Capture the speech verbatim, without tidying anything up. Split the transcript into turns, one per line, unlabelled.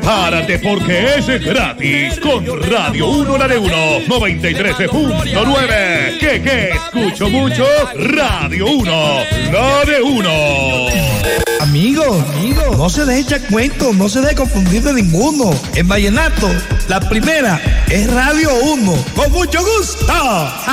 Prepárate porque es gratis con Radio uno, la de uno, noventa y tres punto nueve. ¿Qué, qué? ¿Escucho mucho? Radio uno, la de uno.
Amigo, amigo, no se deje echar cuentos, no se deje confundir de ninguno. En vallenato, la primera es Radio uno. Con mucho gusto.